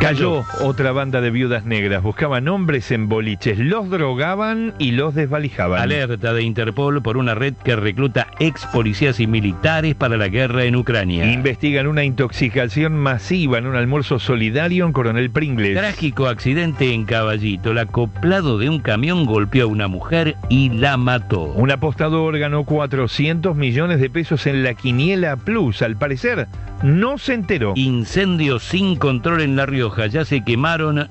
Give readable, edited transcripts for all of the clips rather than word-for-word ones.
Cayó otra banda de viudas negras. Buscaban hombres en boliches, los drogaban y los desvalijaban. Alerta de Interpol por una red que recluta ex policías y militares para la guerra en Ucrania. Investigan una intoxicación masiva en un almuerzo solidario en Coronel Pringles. Trágico accidente en Caballito. El acoplado de un camión golpeó a una mujer y la mató. Un apostador ganó 400 millones de pesos en la Quiniela Plus. Al parecer, no se enteró. Incendio sin control en La Rioja. Ya se quemaron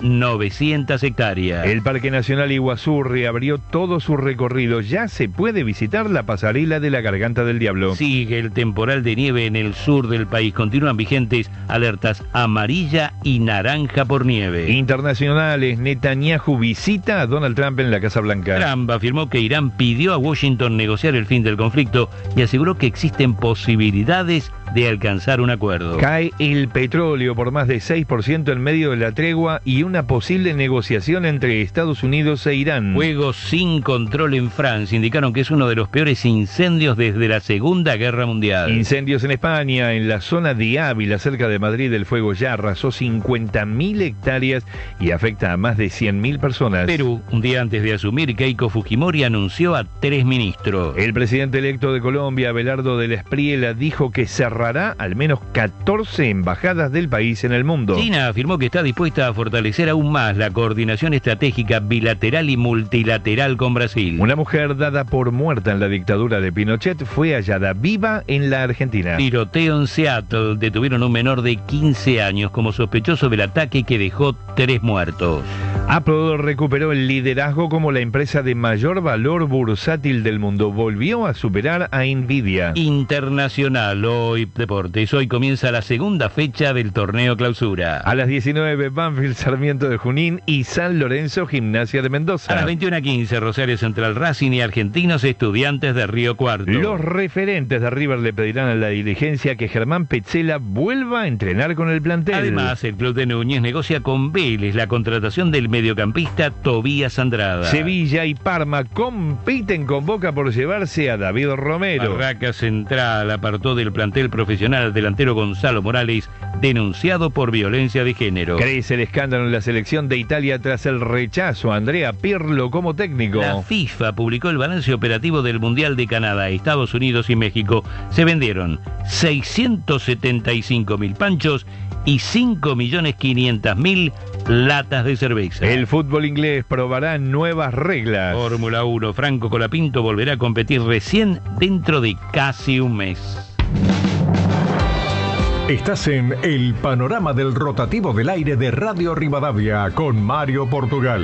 900 hectáreas. El Parque Nacional Iguazú reabrió todo su recorrido. Ya se puede visitar la pasarela de la Garganta del Diablo. Sigue el temporal de nieve en el sur del país. Continúan vigentes alertas amarilla y naranja por nieve. Internacionales, Netanyahu visita a Donald Trump en la Casa Blanca. Trump afirmó que Irán pidió a Washington negociar el fin del conflicto y aseguró que existen posibilidades de alcanzar un acuerdo. Cae el petróleo por más de 6% en medio de la tregua y una posible negociación entre Estados Unidos e Irán. Fuego sin control en Francia. Indicaron que es uno de los peores incendios desde la Segunda Guerra Mundial. Incendios en España. En la zona de Ávila, cerca de Madrid, el fuego ya arrasó 50.000 hectáreas y afecta a más de 100.000 personas. Perú, un día antes de asumir, Keiko Fujimori anunció a 3 ministros. El presidente electo de Colombia, Abelardo de la Espriella, dijo que cerrará al menos 14 embajadas del país en el mundo. China afirmó que está dispuesta a fortalecer aún más la coordinación estratégica bilateral y multilateral con Brasil. Una mujer dada por muerta en la dictadura de Pinochet fue hallada viva en la Argentina. Tiroteo en Seattle. Detuvieron a un menor de 15 años como sospechoso del ataque que dejó 3 muertos. Apple recuperó el liderazgo como la empresa de mayor valor bursátil del mundo. Volvió a superar a Nvidia. Internacional, hoy deportes. Hoy comienza la segunda fecha del torneo clausura. A las 19, Banfield Sarmiento de Junín y San Lorenzo Gimnasia de Mendoza. A las 21:15, Rosario Central Racing y Argentinos Estudiantes de Río Cuarto. Los referentes de River le pedirán a la dirigencia que Germán Petzela vuelva a entrenar con el plantel. Además, el club de Núñez negocia con Vélez la contratación del mediocampista Tobías Andrada. Sevilla y Parma compiten con Boca por llevarse a David Romero. Barraca Central apartó del plantel profesional al delantero Gonzalo Morales, denunciado por violencia de género. Crece el escándalo en la selección de Italia tras el rechazo a Andrea Pirlo como técnico. La FIFA publicó el balance operativo del Mundial de Canadá, Estados Unidos y México. Se vendieron 675.000 panchos y 5.500.000 latas de cerveza. El fútbol inglés probará nuevas reglas. Fórmula 1, Franco Colapinto volverá a competir recién dentro de casi un mes. Estás en el panorama del rotativo del aire de Radio Rivadavia con Mario Portugal.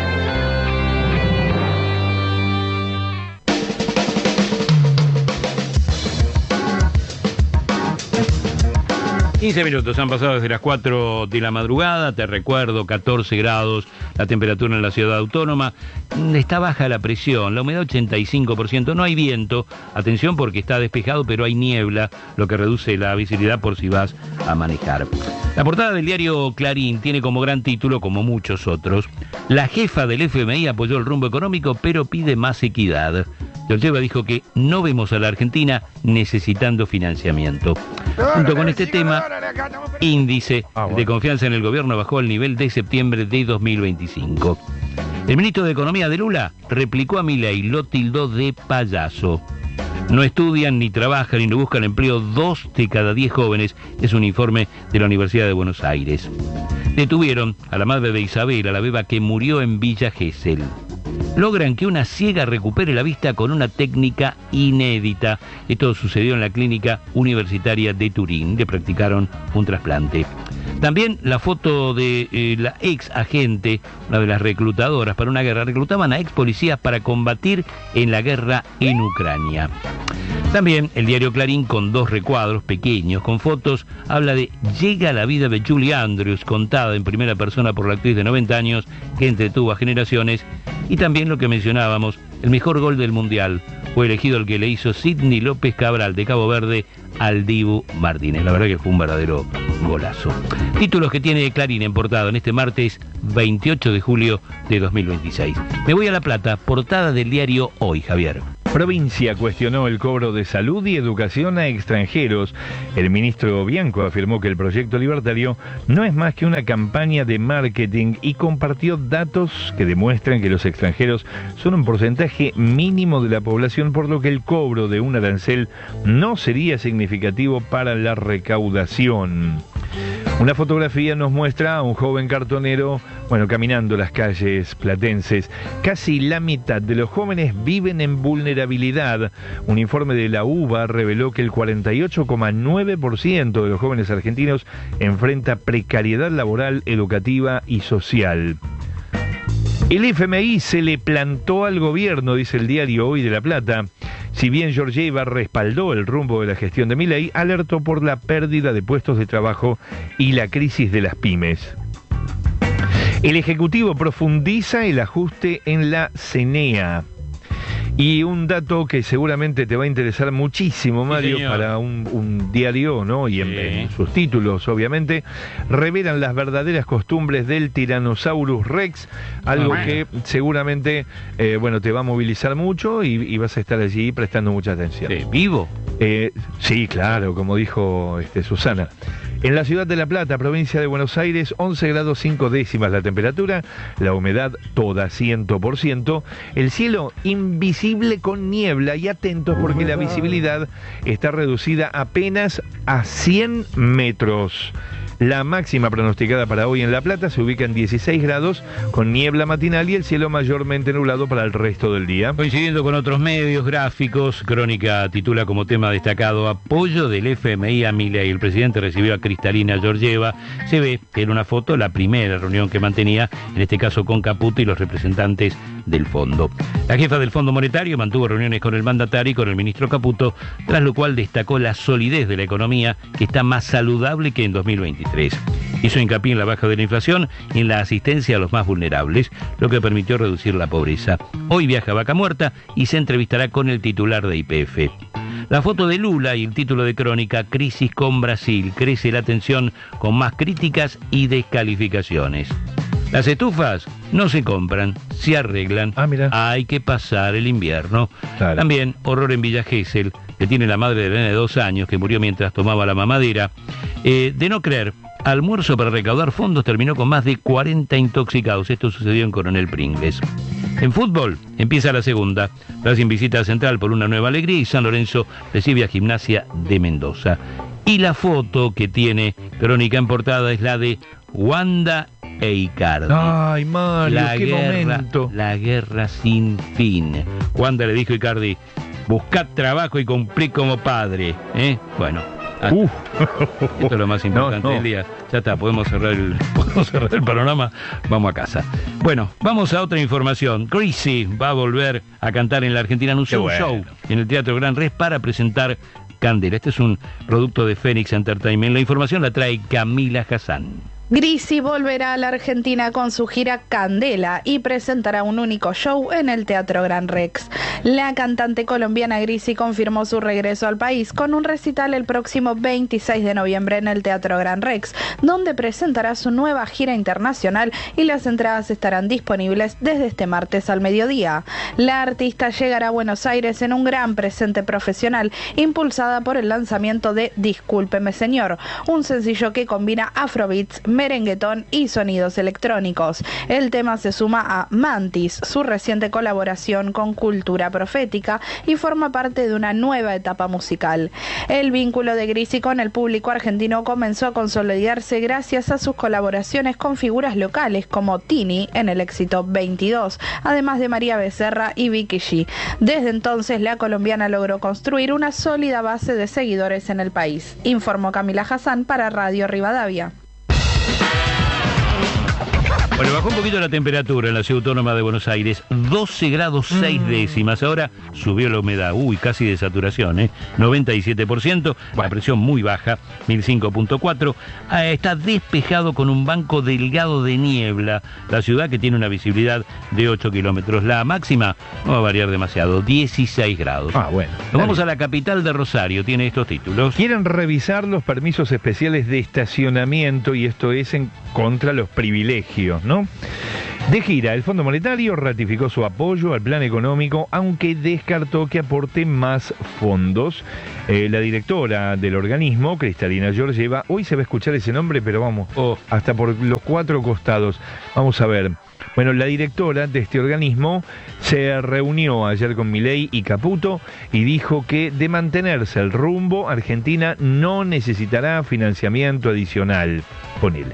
...15 han pasado desde las 4 de la madrugada. Te recuerdo, 14 grados la temperatura en la ciudad autónoma. Está baja la presión, la humedad 85%. No hay viento, atención porque está despejado, pero hay niebla, lo que reduce la visibilidad por si vas a manejar. La portada del diario Clarín tiene como gran título, como muchos otros: la jefa del FMI apoyó el rumbo económico, pero pide más equidad. Georgieva dijo que no vemos a la Argentina necesitando financiamiento. Junto con este tema, índice de confianza en el gobierno bajó al nivel de septiembre de 2025. El ministro de Economía de Lula replicó a Milei, lo tildó de payaso. No estudian, ni trabajan, ni buscan empleo 2 de cada 10 jóvenes, es un informe de la Universidad de Buenos Aires. Detuvieron a la madre de Isabel, a la beba que murió en Villa Gesell. Logran que una ciega recupere la vista con una técnica inédita. Esto sucedió en la clínica universitaria de Turín. Le practicaron un trasplante. También la foto de la ex agente, una de las reclutadoras para una guerra. Reclutaban a ex policías para combatir en la guerra en Ucrania. También el diario Clarín, con 2 recuadros pequeños, con fotos, habla de Llega la vida de Julie Andrews, contada en primera persona por la actriz de 90 años que entretuvo a generaciones. Y también lo que mencionábamos, el mejor gol del Mundial. Fue elegido el que le hizo Sidney López Cabral de Cabo Verde al Dibu Martínez. La verdad que fue un verdadero golazo. Títulos que tiene Clarín en portada en este martes 28 de julio de 2026. Me voy a La Plata, portada del diario Hoy, Javier. Provincia cuestionó el cobro de salud y educación a extranjeros. El ministro Bianco afirmó que el proyecto libertario no es más que una campaña de marketing y compartió datos que demuestran que los extranjeros son un porcentaje mínimo de la población, por lo que el cobro de un arancel no sería significativo para la recaudación. Una fotografía nos muestra a un joven cartonero, caminando las calles platenses. Casi la mitad de los jóvenes viven en vulnerabilidad. Un informe de la UBA reveló que el 48,9% de los jóvenes argentinos enfrenta precariedad laboral, educativa y social. El FMI se le plantó al gobierno, dice el diario Hoy de La Plata. Si bien Georgieva respaldó el rumbo de la gestión de Milei, alertó por la pérdida de puestos de trabajo y la crisis de las pymes. El Ejecutivo profundiza el ajuste en la CENEA. Y un dato que seguramente te va a interesar muchísimo, Mario, para un diario, ¿no? Y en sus títulos, obviamente, revelan las verdaderas costumbres del Tyrannosaurus Rex, algo que seguramente, te va a movilizar mucho y vas a estar allí prestando mucha atención. ¿Vivo? Sí, claro, como dijo Susana. En la ciudad de La Plata, provincia de Buenos Aires, 11 grados 5 décimas la temperatura, la humedad toda 100%, el cielo invisible con niebla, y atentos porque la visibilidad está reducida apenas a 100 metros. La máxima pronosticada para hoy en La Plata se ubica en 16 grados, con niebla matinal y el cielo mayormente nublado para el resto del día. Coincidiendo con otros medios gráficos, Crónica titula como tema destacado: apoyo del FMI a Milei. El presidente recibió a Kristalina Georgieva. Se ve en una foto la primera reunión que mantenía, en este caso con Caputo y los representantes del fondo. La jefa del Fondo Monetario mantuvo reuniones con el mandatario y con el ministro Caputo, tras lo cual destacó la solidez de la economía, que está más saludable que en 2023. Hizo hincapié en la baja de la inflación y en la asistencia a los más vulnerables, lo que permitió reducir la pobreza. Hoy viaja a Vaca Muerta y se entrevistará con el titular de YPF. La foto de Lula y el título de Crónica: crisis con Brasil, crece la tensión con más críticas y descalificaciones. Las estufas no se compran, se arreglan. Hay que pasar el invierno. Claro. También horror en Villa Gesell, que tiene la madre de la nena de 2 años que murió mientras tomaba la mamadera. De no creer, almuerzo para recaudar fondos terminó con más de 40 intoxicados. Esto sucedió en Coronel Pringles. En fútbol, empieza la segunda. Racing visita a Central por una nueva alegría y San Lorenzo recibe a Gimnasia de Mendoza. Y la foto que tiene Crónica en portada es la de Wanda e Icardi. Ay, Mario, qué momento. La guerra sin fin. Wanda le dijo a Icardi: buscad trabajo y cumplí como padre. Bueno, esto es lo más importante del día. Ya está, podemos cerrar el panorama. Vamos a casa. Bueno, vamos a otra información. Greasy va a volver a cantar en la Argentina. Anunció un show en el Teatro Gran Rex para presentar Candela. Este es un producto de Phoenix Entertainment. La información la trae Camila Hassan. Greasy volverá a la Argentina con su gira Candela y presentará un único show en el Teatro Gran Rex. La cantante colombiana Greasy confirmó su regreso al país con un recital el próximo 26 de noviembre en el Teatro Gran Rex, donde presentará su nueva gira internacional, y las entradas estarán disponibles desde este martes al mediodía. La artista llegará a Buenos Aires en un gran presente profesional, impulsada por el lanzamiento de Discúlpeme Señor, un sencillo que combina afrobeats, merenguetón y sonidos electrónicos. El tema se suma a Mantis, su reciente colaboración con Cultura Profética, y forma parte de una nueva etapa musical. El vínculo de Greasy con el público argentino comenzó a consolidarse gracias a sus colaboraciones con figuras locales como Tini en el éxito 22, además de María Becerra y Vicky G. Desde entonces, la colombiana logró construir una sólida base de seguidores en el país, informó Camila Hassan para Radio Rivadavia. Bueno, bajó un poquito la temperatura en la ciudad autónoma de Buenos Aires, 12 grados 6 décimas. Ahora subió la humedad, casi de saturación, 97%, la presión muy baja, 1005.4. Está despejado con un banco delgado de niebla la ciudad, que tiene una visibilidad de 8 kilómetros. La máxima no va a variar demasiado, 16 grados. Bueno. Nos vamos a la capital de Rosario, tiene estos títulos. Quieren revisar los permisos especiales de estacionamiento, y esto es en contra los privilegios, ¿no? De gira, el Fondo Monetario ratificó su apoyo al plan económico, aunque descartó que aporte más fondos. La directora del organismo, Cristalina Georgieva, hoy se va a escuchar ese nombre, pero vamos, hasta por los 4 costados. Vamos a ver. Bueno, la directora de este organismo se reunió ayer con Milei y Caputo y dijo que de mantenerse el rumbo, Argentina no necesitará financiamiento adicional. Ponele.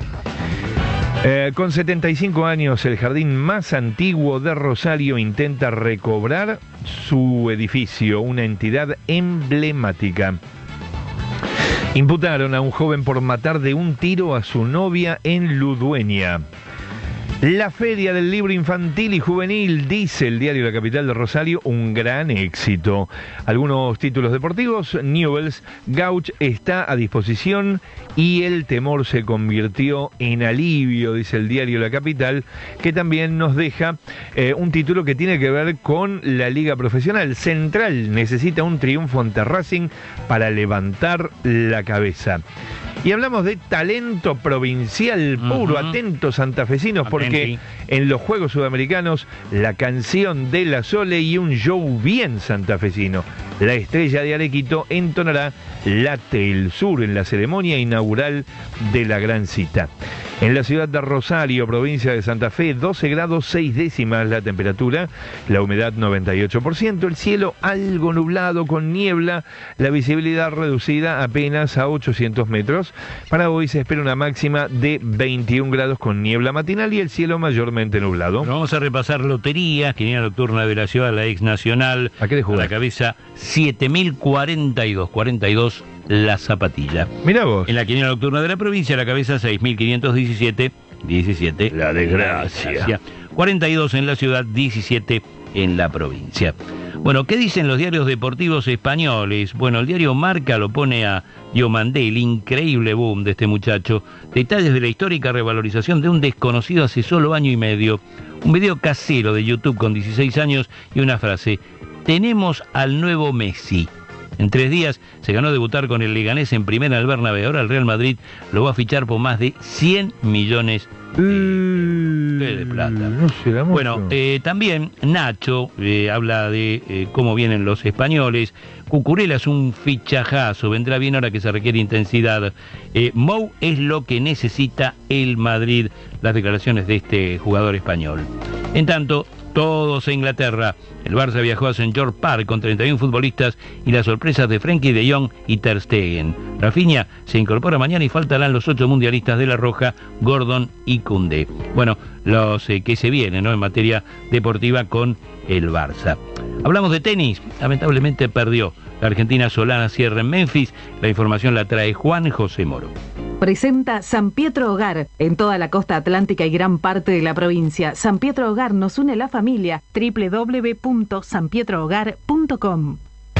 Con 75 años, el jardín más antiguo de Rosario intenta recobrar su edificio, una entidad emblemática. Imputaron a un joven por matar de un tiro a su novia en Ludueña. La Feria del Libro Infantil y Juvenil, dice el diario La Capital de Rosario, un gran éxito. Algunos títulos deportivos, Newell's, Gauch está a disposición y el temor se convirtió en alivio, dice el diario La Capital, que también nos deja un título que tiene que ver con la Liga Profesional. Central necesita un triunfo ante Racing para levantar la cabeza. Y hablamos de talento provincial puro, atentos santafesinos, porque en los Juegos Sudamericanos la canción de la Sole y un show bien santafesino. La Estrella de Arequito entonará Late el Sur en la ceremonia inaugural de la gran cita. En la ciudad de Rosario, provincia de Santa Fe, 12 grados 6 décimas la temperatura, la humedad 98%, el cielo algo nublado con niebla, la visibilidad reducida apenas a 800 metros. Para hoy se espera una máxima de 21 grados con niebla matinal y el cielo mayormente nublado. Bueno, vamos a repasar loterías, quiniela nocturna de la ciudad, la ex nacional. ¿A qué de jugar? A la cabeza 7042, 42 la zapatilla. Mirá vos. En la quiniela nocturna de la provincia, a la cabeza 6517, 17 la desgracia. 42 en la ciudad, 17 en la provincia. Bueno, ¿qué dicen los diarios deportivos españoles? Bueno, el diario Marca lo pone a Diomandé, el increíble boom de este muchacho. Detalles de la histórica revalorización de un desconocido hace solo año y medio. Un video casero de YouTube con 16 años y una frase: tenemos al nuevo Messi. En 3 días se ganó debutar con el Leganés en primera al Bernabéu. Ahora el Real Madrid lo va a fichar por más de 100 millones de plata. No será mucho. Bueno, también Nacho habla de cómo vienen los españoles. Cucurella es un fichajazo, vendrá bien ahora que se requiere intensidad. Mou es lo que necesita el Madrid, las declaraciones de este jugador español. En tanto, todos a Inglaterra. El Barça viajó a St. George Park con 31 futbolistas y las sorpresas de Frenkie de Jong y Ter Stegen. Rafinha se incorpora mañana y faltarán los 8 mundialistas de La Roja, Gordon y Koundé. Bueno, los que se vienen, ¿no?, en materia deportiva con el Barça. Hablamos de tenis, lamentablemente perdió. La argentina Solana cierra en Memphis. La información la trae Juan José Moro. Presenta San Pietro Hogar en toda la costa atlántica y gran parte de la provincia. San Pietro Hogar nos une la familia. www.sanpietrohogar.com.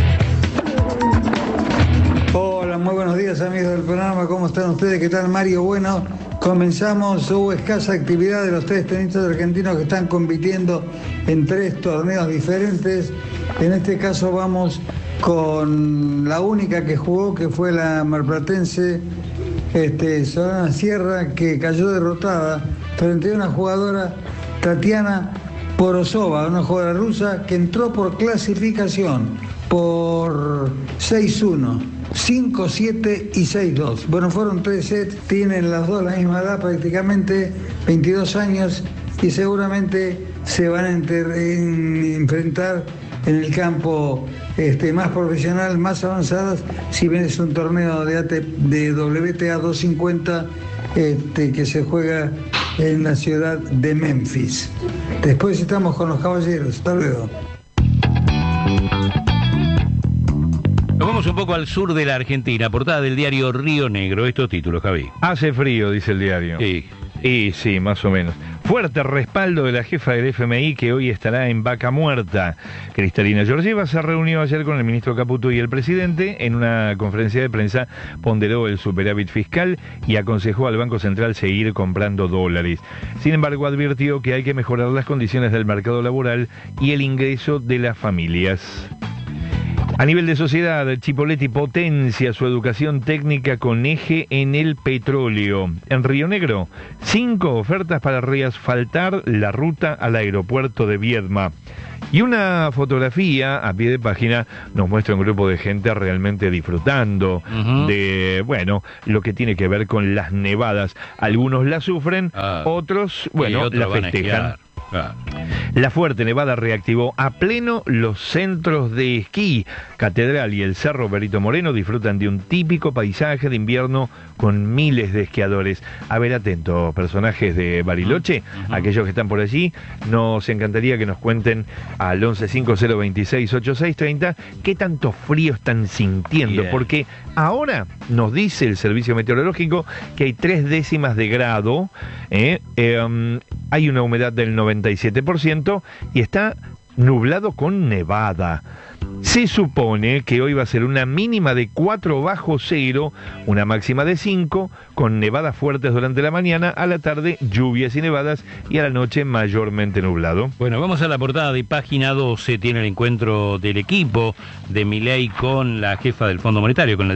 Hola, muy buenos días amigos del programa, ¿cómo están ustedes? ¿Qué tal, Mario? Bueno, comenzamos, hubo escasa actividad de los 3 tenistas argentinos que están compitiendo en 3 torneos diferentes. En este caso vamos con la única que jugó, que fue la marplatense Solana Sierra, que cayó derrotada frente a una jugadora, Tatiana Porosova, una jugadora rusa que entró por clasificación por 6-1, 5-7 y 6-2. Bueno, fueron 3 sets, tienen las dos la misma edad, prácticamente 22 años, y seguramente se van a enfrentar en el campo más profesional, más avanzadas, si bien es un torneo de WTA 250 que se juega en la ciudad de Memphis. Después estamos con los caballeros. Hasta luego. Nos vamos un poco al sur de la Argentina, portada del diario Río Negro. Estos títulos, Javi. Hace frío, dice el diario. Sí. Y sí, más o menos. Fuerte respaldo de la jefa del FMI, que hoy estará en Vaca Muerta. Cristalina Georgieva se reunió ayer con el ministro Caputo y el presidente. En una conferencia de prensa ponderó el superávit fiscal y aconsejó al Banco Central seguir comprando dólares. Sin embargo, advirtió que hay que mejorar las condiciones del mercado laboral y el ingreso de las familias. A nivel de sociedad, Chipoleti potencia su educación técnica con eje en el petróleo. En Río Negro, 5 ofertas para reasfaltar la ruta al aeropuerto de Viedma. Y una fotografía a pie de página nos muestra un grupo de gente realmente disfrutando de, bueno, lo que tiene que ver con las nevadas. Algunos la sufren, otros, bueno, la festejan. La fuerte nevada reactivó a pleno los centros de esquí. Catedral y el Cerro Perito Moreno disfrutan de un típico paisaje de invierno con miles de esquiadores. A ver, atentos, personajes de Bariloche, aquellos que están por allí, nos encantaría que nos cuenten al 1150268630 qué tanto frío están sintiendo, porque ahora nos dice el servicio meteorológico que hay 3 décimas de grado, hay una humedad del 97% y está nublado con nevada. Se supone que hoy va a ser una mínima de 4 bajo cero, una máxima de 5, con nevadas fuertes durante la mañana, a la tarde lluvias y nevadas y a la noche mayormente nublado. Bueno, vamos a la portada de página 12, tiene el encuentro del equipo de Milei con la jefa del Fondo Monetario, con la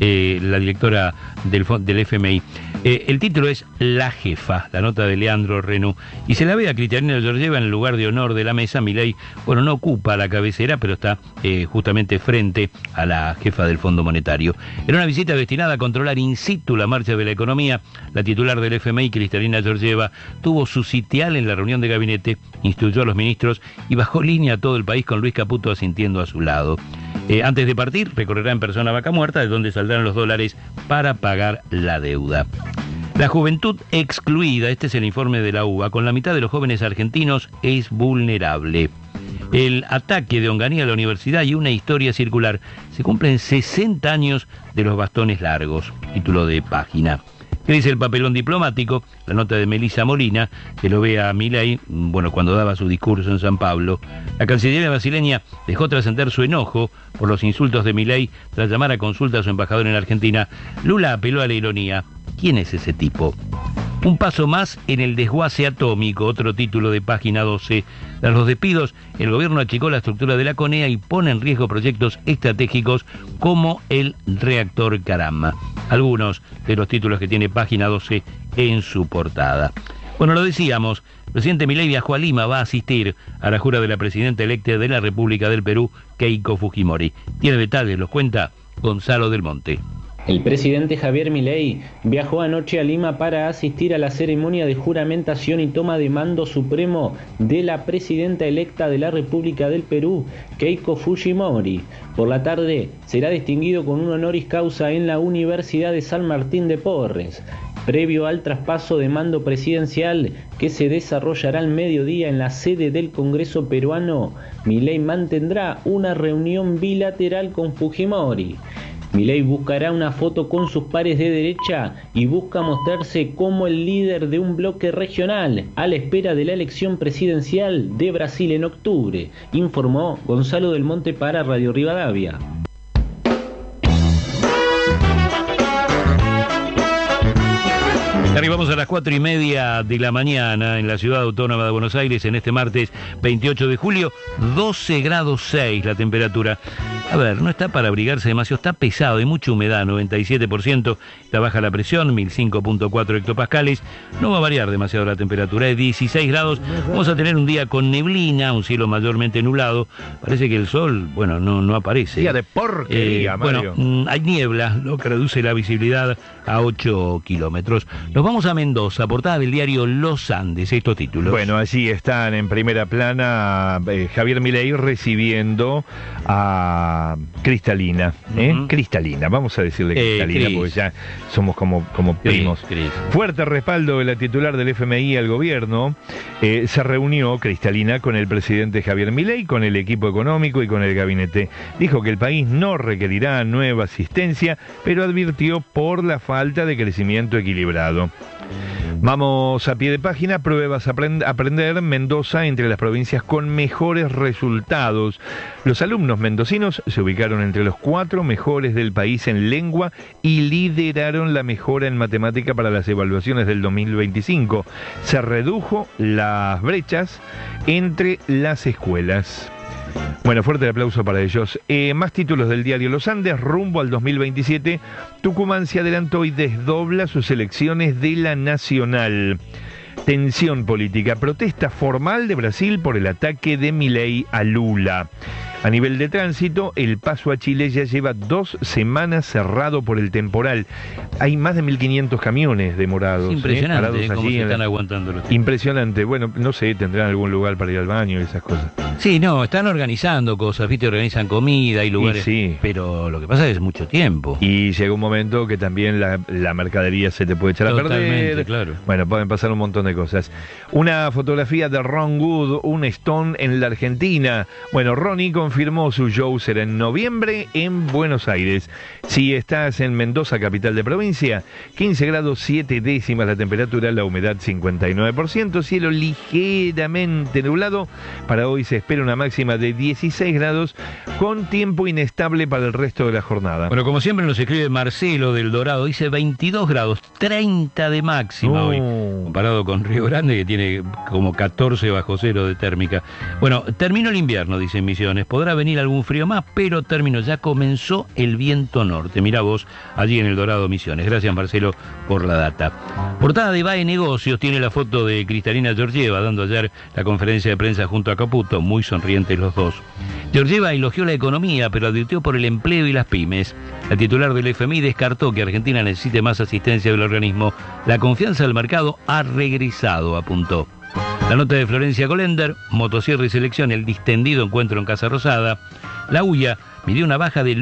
directora del FMI. El título es La Jefa, la nota de Leandro Renú, y se la ve a Cristalina Georgieva en el lugar de honor de la mesa. Milei, bueno, no ocupa la cabecera, pero está justamente frente a la jefa del Fondo Monetario. Era una visita destinada a controlar in situ la marcha de la economía. La titular del FMI, Cristalina Georgieva, tuvo su sitial en la reunión de gabinete, instruyó a los ministros y bajó línea a todo el país con Luis Caputo asintiendo a su lado. Antes de partir, recorrerá en persona Vaca Muerta, de donde saldrán los dólares para pagar la deuda. La juventud excluida, este es el informe de la UBA, con la mitad de los jóvenes argentinos es vulnerable. El ataque de Onganía a la universidad y una historia circular. Se cumplen 60 años de los bastones largos. Título de página. ¿Qué dice el papelón diplomático? La nota de Melissa Molina, que lo ve a Milei, bueno, cuando daba su discurso en San Pablo. La Cancillería brasileña dejó trascender su enojo por los insultos de Milei tras llamar a consulta a su embajador en Argentina. Lula apeló a la ironía. ¿Quién es ese tipo? Un paso más en el desguace atómico, otro título de página 12. Tras los despidos, el gobierno achicó la estructura de la CONEA y pone en riesgo proyectos estratégicos como el reactor Caramba. Algunos de los títulos que tiene página 12 en su portada. Bueno, lo decíamos, el presidente Milei viajó a Lima, va a asistir a la jura de la presidenta electa de la República del Perú, Keiko Fujimori. Tiene detalles, los cuenta Gonzalo del Monte. El presidente Javier Milei viajó anoche a Lima para asistir a la ceremonia de juramentación y toma de mando supremo de la presidenta electa de la República del Perú, Keiko Fujimori. Por la tarde será distinguido con un honoris causa en la Universidad de San Martín de Porres. Previo al traspaso de mando presidencial que se desarrollará al mediodía en la sede del Congreso peruano, Milei mantendrá una reunión bilateral con Fujimori. Milei buscará una foto con sus pares de derecha y busca mostrarse como el líder de un bloque regional a la espera de la elección presidencial de Brasil en octubre, informó Gonzalo del Monte para Radio Rivadavia. Arribamos a las 4:30 de la mañana en la ciudad autónoma de Buenos Aires en este martes 28 de julio, 12 grados 6 la temperatura. A ver, no está para abrigarse demasiado, está pesado, hay mucha humedad, 97%, está baja la presión, 1005.4 hectopascales, no va a variar demasiado la temperatura, es 16 grados, vamos a tener un día con neblina, un cielo mayormente nublado, parece que el sol, bueno, no aparece. Día de porquería, Mario. Bueno, hay niebla, lo que reduce la visibilidad a 8 kilómetros. Nos vamos a Mendoza, portada del diario Los Andes, estos títulos. Bueno, allí están en primera plana Javier Milei recibiendo a Cristalina, Cristalina, vamos a decirle Cristalina porque ya somos como primos. Fuerte respaldo de la titular del FMI al gobierno. Se reunió Cristalina con el presidente Javier Milei, con el equipo económico y con el gabinete. Dijo que el país no requerirá nueva asistencia, pero advirtió por la falta de crecimiento equilibrado. Vamos a pie de página, pruebas a aprender, Mendoza entre las provincias con mejores resultados. Los alumnos mendocinos se ubicaron entre los 4 mejores del país en lengua y lideraron la mejora en matemática para las evaluaciones del 2025. Se redujo las brechas entre las escuelas. Bueno, fuerte el aplauso para ellos. Más títulos del diario Los Andes, rumbo al 2027. Tucumán se adelantó y desdobla sus elecciones de la nacional. Tensión política, protesta formal de Brasil por el ataque de Milei a Lula. A nivel de tránsito, el paso a Chile ya lleva 2 semanas cerrado por el temporal. Hay más de 1.500 camiones demorados. Impresionante, parados cómo allí se están aguantando los tiempos. Impresionante. Bueno, no sé, tendrán algún lugar para ir al baño y esas cosas. Sí, no, están organizando cosas, ¿viste? Organizan comida y lugares. Sí. Pero lo que pasa es mucho tiempo. Y llega un momento que también la mercadería se te puede echar a perder. Claro. Bueno, pueden pasar un montón de cosas. Una fotografía de Ron Wood, un Stone en la Argentina. Bueno, Ronnie confirmó su show será en noviembre en Buenos Aires. Si estás en Mendoza, capital de provincia, 15 grados 7 décimas la temperatura, la humedad 59%, cielo ligeramente nublado. Para hoy se espera una máxima de 16 grados con tiempo inestable para el resto de la jornada. Bueno, como siempre nos escribe Marcelo del Dorado, dice 22 grados, 30 de máxima hoy, comparado con Río Grande que tiene como 14 bajo cero de térmica. Bueno, terminó el invierno, dice Misiones, podrá venir algún frío más, pero terminó, ya comenzó el viento norte. Mirá vos, allí en el Dorado Misiones. Gracias Marcelo por la data. Portada de BAE Negocios tiene la foto de Cristalina Georgieva dando ayer la conferencia de prensa junto a Caputo, muy sonrientes los dos. Georgieva elogió la economía, pero advirtió por el empleo y las pymes. La titular del FMI descartó que Argentina necesite más asistencia del organismo. La confianza del mercado ha regresado, apuntó. La nota de Florencia Golender, motosierra y selección, el distendido encuentro en Casa Rosada. La UIA midió una baja del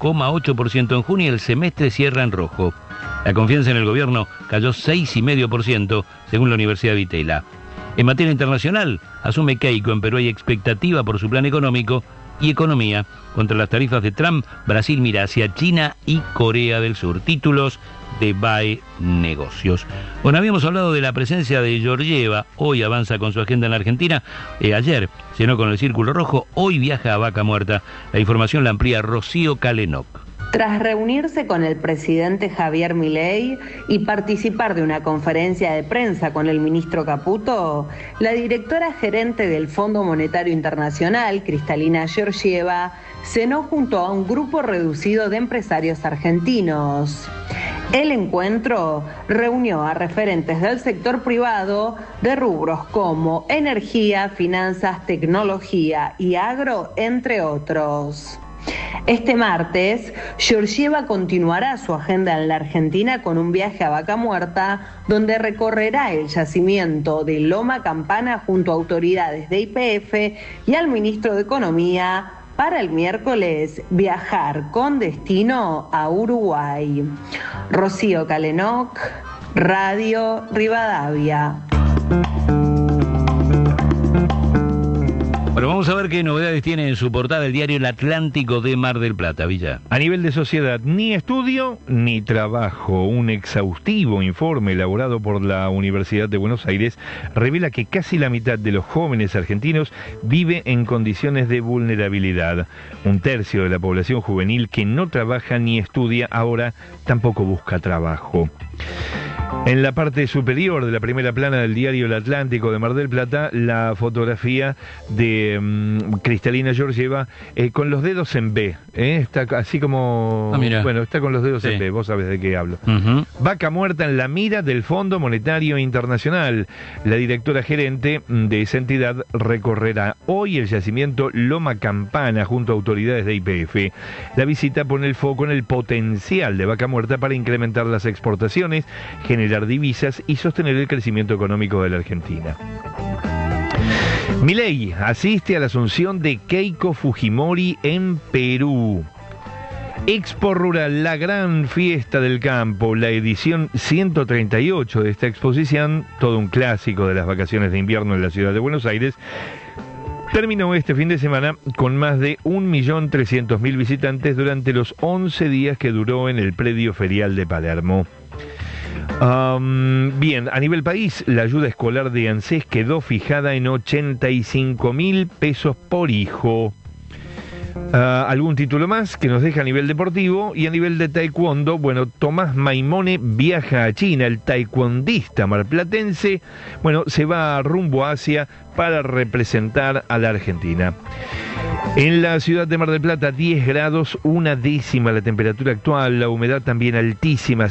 1,8% en junio y el semestre cierra en rojo. La confianza en el gobierno cayó 6,5% según la Universidad de Itela. En materia internacional, asume Keiko, en Perú hay expectativa por su plan económico y economía. Contra las tarifas de Trump, Brasil mira hacia China y Corea del Sur. Títulos de BAE Negocios. Bueno, habíamos hablado de la presencia de Georgieva, hoy avanza con su agenda en la Argentina, ayer cenó con el Círculo Rojo, hoy viaja a Vaca Muerta. La información la amplía Rocío Calenoc. Tras reunirse con el presidente Javier Milei y participar de una conferencia de prensa con el ministro Caputo, la directora gerente del Fondo Monetario Internacional, Cristalina Georgieva, cenó junto a un grupo reducido de empresarios argentinos. El encuentro reunió a referentes del sector privado de rubros como energía, finanzas, tecnología y agro, entre otros. Este martes, Georgieva continuará su agenda en la Argentina con un viaje a Vaca Muerta, donde recorrerá el yacimiento de Loma Campana junto a autoridades de YPF y al ministro de Economía, para el miércoles viajar con destino a Uruguay. Rocío Calenoc, Radio Rivadavia. Bueno, vamos a ver qué novedades tiene en su portada el diario El Atlántico de Mar del Plata, Villa. A nivel de sociedad, ni estudio ni trabajo. Un exhaustivo informe elaborado por la Universidad de Buenos Aires revela que casi la mitad de los jóvenes argentinos vive en condiciones de vulnerabilidad. Un tercio de la población juvenil que no trabaja ni estudia ahora tampoco busca trabajo. En la parte superior de la primera plana del diario El Atlántico de Mar del Plata, la fotografía de Cristalina Georgieva con los dedos en B. Está así como... bueno, está con los dedos en B, vos sabés de qué hablo. Vaca Muerta en la mira del Fondo Monetario Internacional. La directora gerente de esa entidad recorrerá hoy el yacimiento Loma Campana junto a autoridades de YPF. La visita pone el foco en el potencial de Vaca Muerta para incrementar las exportaciones, generar divisas y sostener el crecimiento económico de la Argentina. Milei asiste a la asunción de Keiko Fujimori en Perú. Expo Rural, la gran fiesta del campo, la edición 138 de esta exposición, todo un clásico de las vacaciones de invierno en la ciudad de Buenos Aires, terminó este fin de semana con más de 1.300.000 visitantes durante los 11 días que duró en el predio ferial de Palermo. Bien, a nivel país, la ayuda escolar de ANSES quedó fijada en 85.000 pesos por hijo. Algún título más que nos deja a nivel deportivo y a nivel de taekwondo. Bueno, Tomás Maimone viaja a China, el taekwondista marplatense, bueno, se va rumbo a Asia para representar a la Argentina. En la ciudad de Mar del Plata, 10 grados, 1/10 la temperatura actual, la humedad también altísima,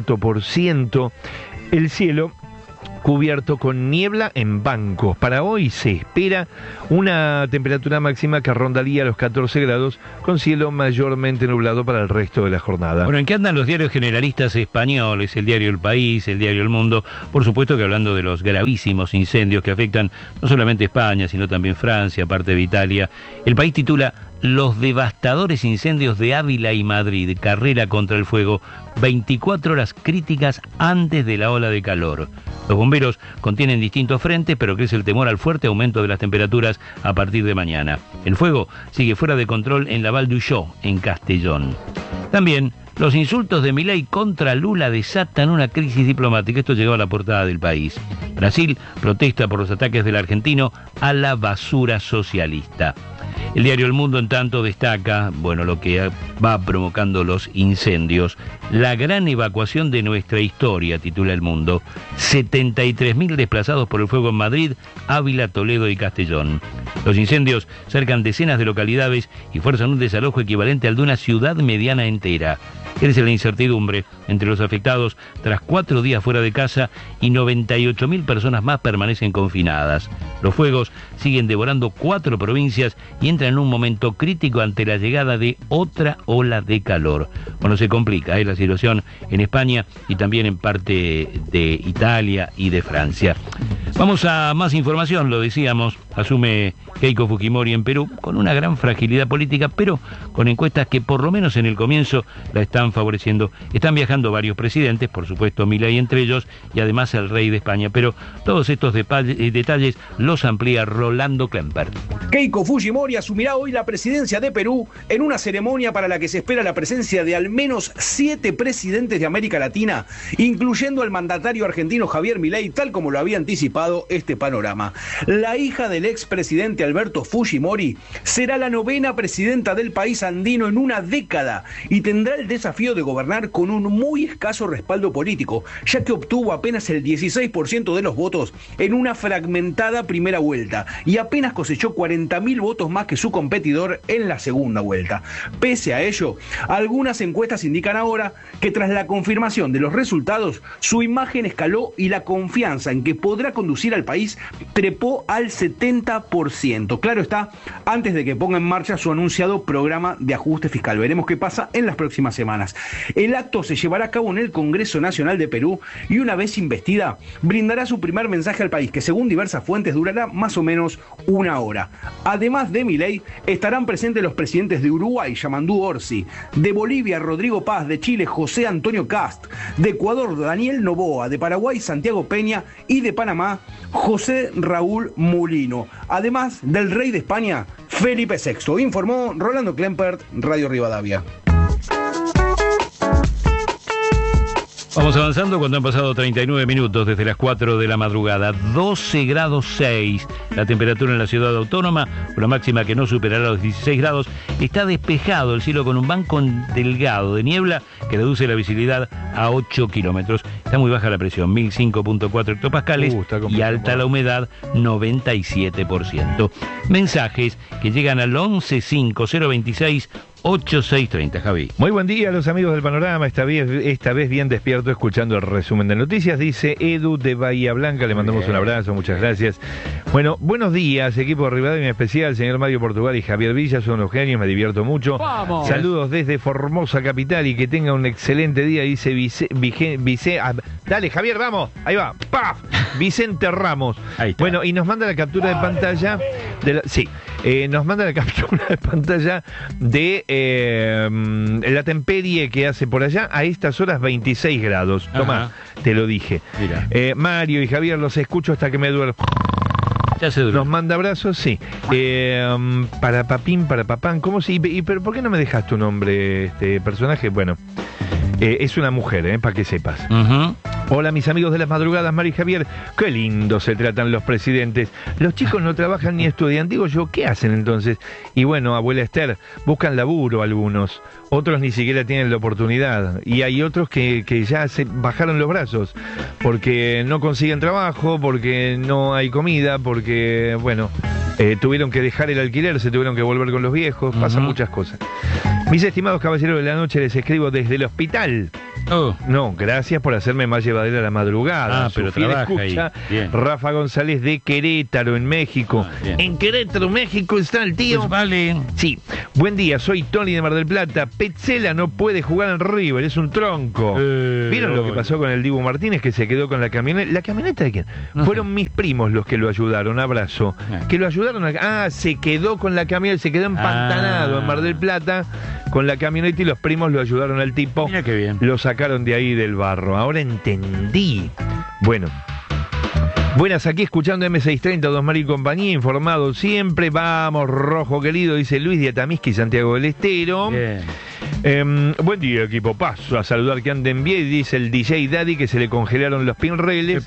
100%, el cielo cubierto con niebla en bancos. Para hoy se espera una temperatura máxima que rondaría los 14 grados, con cielo mayormente nublado para el resto de la jornada. Bueno, ¿en qué andan los diarios generalistas españoles? El diario El País, el diario El Mundo, por supuesto que hablando de los gravísimos incendios que afectan no solamente España, sino también Francia, parte de Italia. El País titula: los devastadores incendios de Ávila y Madrid, carrera contra el fuego, 24 horas críticas antes de la ola de calor. Los bomberos contienen distintos frentes, pero crece el temor al fuerte aumento de las temperaturas a partir de mañana. El fuego sigue fuera de control en la Val d'Uixó, en Castellón. También los insultos de Milei contra Lula desatan una crisis diplomática. Esto llegó a la portada del País. Brasil protesta por los ataques del argentino a la basura socialista. El diario El Mundo, en tanto, destaca, lo que va provocando los incendios. La gran evacuación de nuestra historia, titula El Mundo. 73.000 desplazados por el fuego en Madrid, Ávila, Toledo y Castellón. Los incendios cercan decenas de localidades y fuerzan un desalojo equivalente al de una ciudad mediana entera. Crece la incertidumbre entre los afectados tras 4 días fuera de casa y 98.000 personas más permanecen confinadas. Los fuegos siguen devorando 4 provincias y entran en un momento crítico ante la llegada de otra ola de calor. Bueno, se complica la situación en España y también en parte de Italia y de Francia. Vamos a más información, lo decíamos. Asume Keiko Fujimori en Perú con una gran fragilidad política, pero con encuestas que por lo menos en el comienzo la están favoreciendo. Están viajando varios presidentes, por supuesto Milei entre ellos, y además el rey de España, pero todos estos detalles los amplía Rolando Klemper. Keiko Fujimori asumirá hoy la presidencia de Perú en una ceremonia para la que se espera la presencia de al menos 7 presidentes de América Latina, incluyendo al mandatario argentino Javier Milei, tal como lo había anticipado este panorama. La hija del expresidente Alberto Fujimori será la 9ª presidenta del país andino en una década y tendrá el desafío de gobernar con un muy escaso respaldo político, ya que obtuvo apenas el 16% de los votos en una fragmentada primera vuelta y apenas cosechó 40.000 votos más que su competidor en la segunda vuelta. Pese a ello, algunas encuestas indican ahora que tras la confirmación de los resultados, su imagen escaló y la confianza en que podrá conducir al país trepó al 70%. Claro está, antes de que ponga en marcha su anunciado programa de ajuste fiscal. Veremos qué pasa en las próximas semanas. El acto se llevará a cabo en el Congreso Nacional de Perú y una vez investida, brindará su primer mensaje al país, que según diversas fuentes durará más o menos 1 hora. Además de Milei, estarán presentes los presidentes de Uruguay, Yamandú Orsi, de Bolivia, Rodrigo Paz, de Chile, José Antonio Kast, de Ecuador, Daniel Noboa, de Paraguay, Santiago Peña y de Panamá, José Raúl Mulino, además del rey de España, Felipe VI. Informó Rolando Klemper, Radio Rivadavia. Vamos avanzando cuando han pasado 39 minutos desde las 4 de la madrugada. 12 grados 6 la temperatura en la ciudad autónoma, una máxima que no superará los 16 grados. Está despejado el cielo con un banco delgado de niebla que reduce la visibilidad a 8 kilómetros. Está muy baja la presión, 1005.4 hectopascales y alta la humedad, 97%. Mensajes que llegan al 115026 8630, Javi. Muy buen día a los amigos del Panorama, esta vez bien despierto escuchando el resumen de noticias, dice Edu de Bahía Blanca, le mandamos un abrazo, muchas gracias. Bueno, buenos días, equipo de Rivadavia en especial, señor Mario Portugal y Javier Villa, son unos genios, me divierto mucho. ¡Vamos! Saludos desde Formosa Capital y que tenga un excelente día, dice dale Javier, vamos, ahí va, ¡paf! Vicente Ramos. Bueno, y nos manda la captura de pantalla nos manda la captura de pantalla de la temperie que hace por allá, a estas horas 26 grados. Toma, te lo dije. Mario y Javier, los escucho hasta que me duermo. Ya se duerme. Nos manda abrazos, sí. Para papín, para papán, ¿cómo se? Pero ¿por qué no me dejas tu nombre, este personaje? Bueno, es una mujer, para que sepas. Hola mis amigos de las madrugadas, Mari y Javier. Qué lindo se tratan los presidentes. Los chicos no trabajan ni estudian. Digo yo, ¿qué hacen entonces? Y bueno, abuela Esther, buscan laburo algunos. Otros ni siquiera tienen la oportunidad. Y hay otros que ya se bajaron los brazos. Porque no consiguen trabajo, porque no hay comida, porque, bueno, tuvieron que dejar el alquiler, se tuvieron que volver con los viejos. Pasan muchas cosas. Mis estimados caballeros de la noche, les escribo desde el hospital. No, gracias por hacerme más llevadera la madrugada. Pero escucha, Rafa González de Querétaro, en México. En Querétaro, México está el tío. Pues vale. Sí. Buen día, soy Tony de Mar del Plata. Petzela no puede jugar en River, es un tronco. ¿Vieron lo que pasó con el Dibu Martínez, que se quedó con la camioneta? ¿La camioneta de quién? Fueron mis primos los que lo ayudaron, abrazo. Que lo ayudaron se quedó con la camioneta, se quedó empantanado en Mar del Plata con la camioneta y los primos lo ayudaron al tipo. Mira qué bien. Lo sacaron de ahí del barro. Ahora entendí. Bueno. Buenas, aquí escuchando M630, Don Mario y compañía, informado siempre. Vamos, rojo querido, dice Luis de Atamisqui, Santiago del Estero. Buen día, equipo. Paso a saludar que anden bien, dice el DJ Daddy, que se le congelaron los pinreles.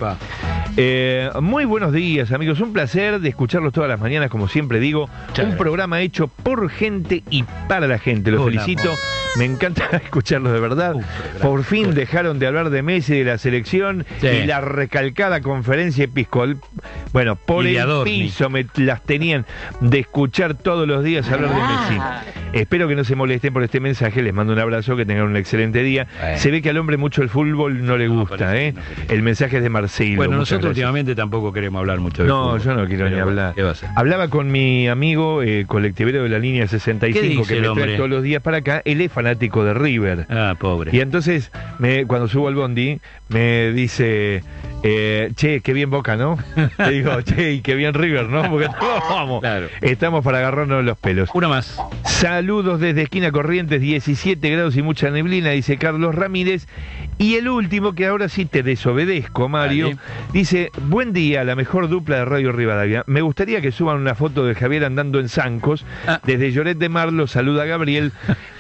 Muy buenos días, amigos. Un placer de escucharlos todas las mañanas, como siempre digo. Un programa hecho por gente y para la gente. Los felicito. Me encanta escucharlos de verdad. Por fin dejaron de hablar de Messi, de la selección y la recalcada conferencia episcopal. Bueno, por el piso me las tenían de escuchar todos los días hablar de Messi. Espero que no se molesten por este mensaje. Les mando un abrazo, que tengan un excelente día. Se ve que al hombre mucho el fútbol no le gusta, El mensaje es de Marcelo. Bueno, nosotros últimamente tampoco queremos hablar mucho de fútbol. No, yo no quiero ni hablar. Hablaba con mi amigo colectivero de la línea 65, que me trae todos los días para acá. Él es fanático de River. Pobre. Y entonces, cuando subo al bondi, me dice, che, qué bien Boca, ¿no? Le digo, che, y qué bien River, ¿no? Porque vamos, estamos para agarrarnos los pelos. Una más. Saludos desde Esquina Corrientes, 17 grados y mucha neblina, dice Carlos Ramírez. Y el último, que ahora sí te desobedezco, Mario, dice, buen día, la mejor dupla de Radio Rivadavia. Me gustaría que suban una foto de Javier andando en zancos. Desde Lloret de Mar lo saluda Gabriel.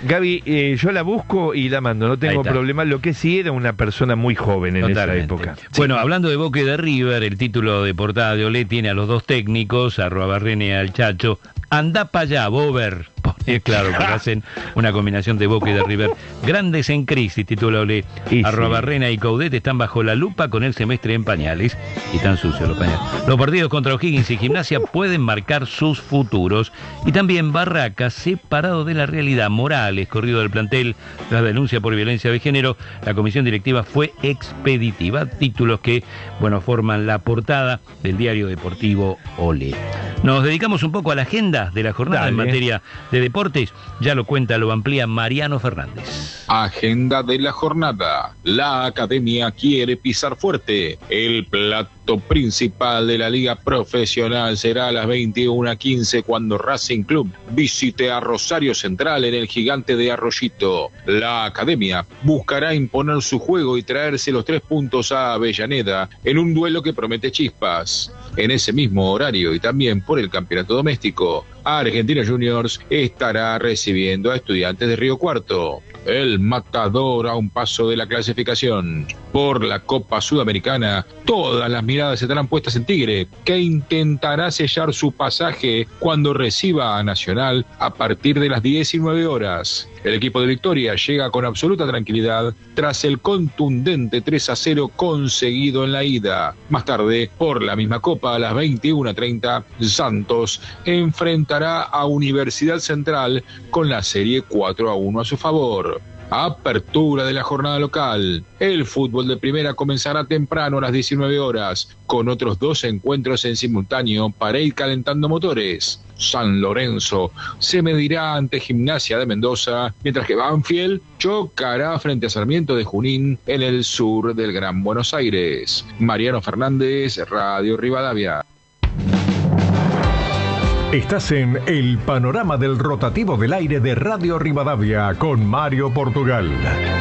Gaby, yo la busco y la mando, no tengo problema. Lo que sí, era una persona muy joven en esa época. Bueno, hablando de Boca y de River, el título de portada de Olé tiene a los dos técnicos, a Barrene y al Chacho. Anda para allá, Bober. Claro, porque hacen una combinación de Boca y de River. Grandes en crisis, titula Olé. Arruabarrena y Coudet están bajo la lupa con el semestre en pañales. Y están sucios los pañales. Los partidos contra O'Higgins y Gimnasia pueden marcar sus futuros. Y también Barracas, separado de la realidad. Morales, corrido del plantel tras denuncia por violencia de género. La comisión directiva fue expeditiva. Títulos que, bueno, forman la portada del diario deportivo Olé. Nos dedicamos un poco a la agenda de la jornada en materia de deportes. Ya lo cuenta, lo amplía Mariano Fernández. Agenda de la jornada. La academia quiere pisar fuerte. El plato principal de la liga profesional será a las 21:15 cuando Racing Club visite a Rosario Central en el Gigante de Arroyito. La academia buscará imponer su juego y traerse los 3 puntos a Avellaneda en un duelo que promete chispas. En ese mismo horario y también por el campeonato doméstico, Argentinos Juniors estará recibiendo a Estudiantes de Río Cuarto. El Matador a un paso de la clasificación. Por la Copa Sudamericana, todas las miradas estarán puestas en Tigre, que intentará sellar su pasaje cuando reciba a Nacional a partir de las 19 horas. El equipo de Victoria llega con absoluta tranquilidad tras el contundente 3-0 conseguido en la ida. Más tarde, por la misma Copa, a las 21:30, Santos enfrentará a Universidad Central con la serie 4-1 a su favor. Apertura de la jornada local. El fútbol de primera comenzará temprano a las 19 horas, con otros 2 encuentros en simultáneo para ir calentando motores. San Lorenzo se medirá ante Gimnasia de Mendoza, mientras que Banfield chocará frente a Sarmiento de Junín en el sur del Gran Buenos Aires. Mariano Fernández, Radio Rivadavia. Estás en el panorama del rotativo del aire de Radio Rivadavia con Mario Portugal.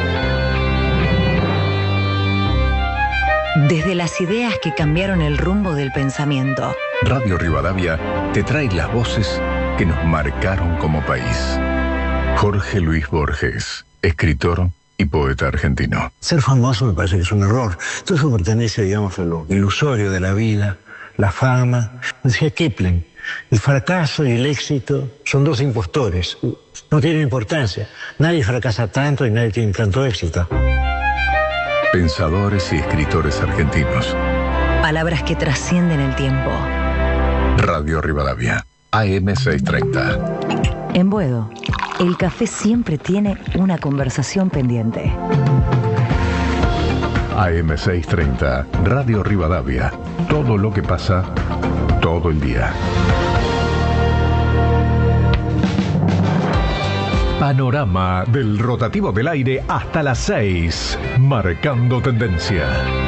Desde las ideas que cambiaron el rumbo del pensamiento. Radio Rivadavia te trae las voces que nos marcaron como país. Jorge Luis Borges, escritor y poeta argentino. Ser famoso me parece que es un error. Todo eso pertenece, digamos, a lo ilusorio de la vida, la fama. Decía Kipling, el fracaso y el éxito son dos impostores. No tienen importancia. Nadie fracasa tanto y nadie tiene tanto éxito. Pensadores y escritores argentinos. Palabras que trascienden el tiempo. Radio Rivadavia, AM630. En Boedo, el café siempre tiene una conversación pendiente. AM630, Radio Rivadavia. Todo lo que pasa, todo el día. Panorama del rotativo del aire hasta las 6, marcando tendencia.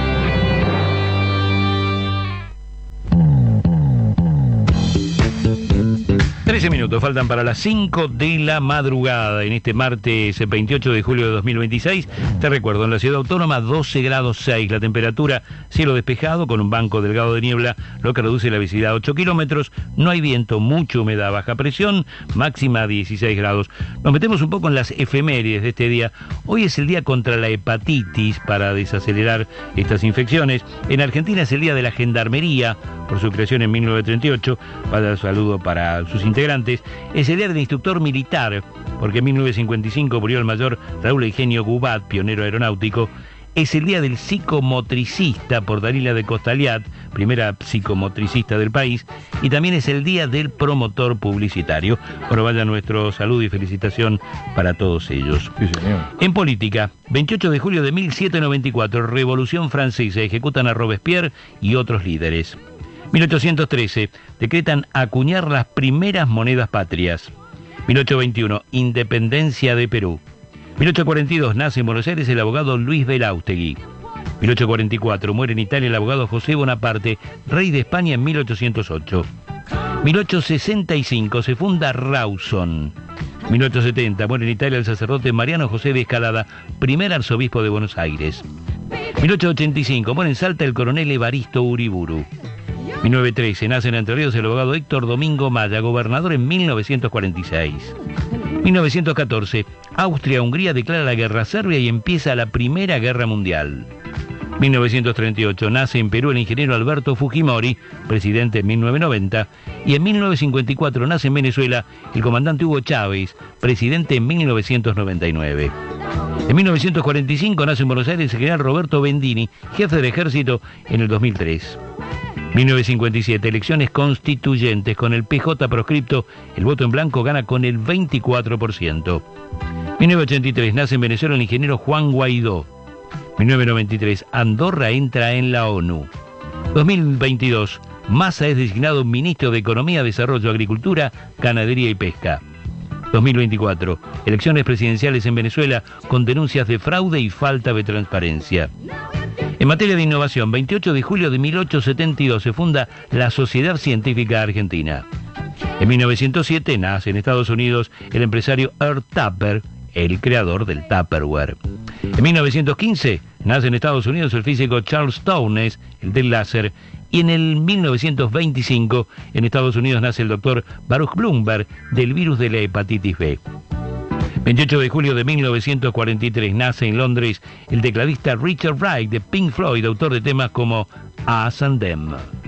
13 minutos faltan para las 5 de la madrugada en este martes 28 de julio de 2026. Te recuerdo, en la ciudad autónoma 12 grados 6, la temperatura cielo despejado con un banco delgado de niebla, lo que reduce la visibilidad a 8 kilómetros, no hay viento, mucha humedad, baja presión, máxima 16 grados. Nos metemos un poco en las efemérides de este día. Hoy es el día contra la hepatitis para desacelerar estas infecciones. En Argentina es el día de la gendarmería, por su creación en 1938, para saludo para sus integrantes. Es el día del instructor militar, porque en 1955 murió el mayor Raúl Eugenio Gubat, pionero aeronáutico. Es el día del psicomotricista, por Dalila de Costaliat, primera psicomotricista del país, y también es el día del promotor publicitario. Bueno, vaya nuestro saludo y felicitación para todos ellos. Sí, señor. En política, 28 de julio de 1794, Revolución Francesa, ejecutan a Robespierre y otros líderes. 1813, decretan acuñar las primeras monedas patrias. 1821, independencia de Perú. 1842, nace en Buenos Aires el abogado Luis Belaustegui. 1844, muere en Italia el abogado José Bonaparte, rey de España en 1808. 1865, se funda Rawson. 1870, muere en Italia el sacerdote Mariano José de Escalada, primer arzobispo de Buenos Aires. 1885, muere en Salta el coronel Evaristo Uriburu. 1913, nace en Entre Ríos el abogado Héctor Domingo Maya, gobernador en 1946. 1914, Austria-Hungría declara la guerra a Serbia y empieza la Primera Guerra Mundial. 1938, nace en Perú el ingeniero Alberto Fujimori, presidente en 1990, y en 1954 nace en Venezuela el comandante Hugo Chávez, presidente en 1999. En 1945 nace en Buenos Aires el general Roberto Bendini, jefe del ejército en el 2003. 1957, elecciones constituyentes, con el PJ proscripto, el voto en blanco gana con el 24%. 1983, nace en Venezuela el ingeniero Juan Guaidó. 1993, Andorra entra en la ONU. 2022, Massa es designado ministro de Economía, Desarrollo, Agricultura, Ganadería y Pesca. 2024, elecciones presidenciales en Venezuela con denuncias de fraude y falta de transparencia. En materia de innovación, 28 de julio de 1872 se funda la Sociedad Científica Argentina. En 1907 nace en Estados Unidos el empresario Earl Tupper, el creador del Tupperware. En 1915 nace en Estados Unidos el físico Charles Townes, el del láser, y en el 1925 en Estados Unidos nace el doctor Baruch Blumberg, del virus de la hepatitis B. 28 de julio de 1943 nace en Londres el tecladista Richard Wright de Pink Floyd, autor de temas como Us and Them.